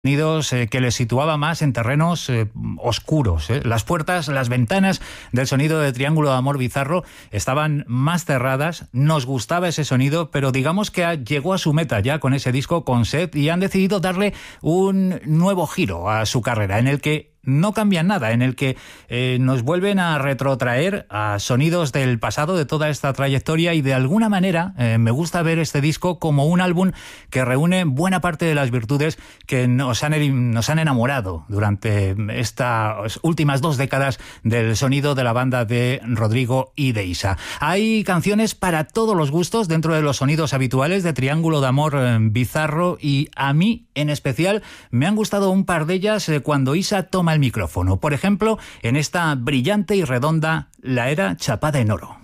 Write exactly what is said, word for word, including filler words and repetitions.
sonidos eh, que les situaba más en terrenos eh, oscuros. Eh. Las puertas, las ventanas del sonido de Triángulo de Amor Bizarro estaban más cerradas, nos gustaba ese sonido, pero digamos que a, llegó a su meta ya con ese disco, con Set, y han decidido darle un nuevo giro a su carrera, en el que no cambian nada, en el que eh, nos vuelven a retrotraer a sonidos del pasado de toda esta trayectoria, y de alguna manera eh, me gusta ver este disco como un álbum que reúne buena parte de las virtudes que nos han, nos han enamorado durante estas últimas dos décadas del sonido de la banda de Rodrigo y de Isa. Hay canciones para todos los gustos dentro de los sonidos habituales de Triángulo de Amor eh, Bizarro, y a mí en especial me han gustado un par de ellas eh, cuando Isa toma el micrófono. Por ejemplo, en esta brillante y redonda La Era Chapada en Oro.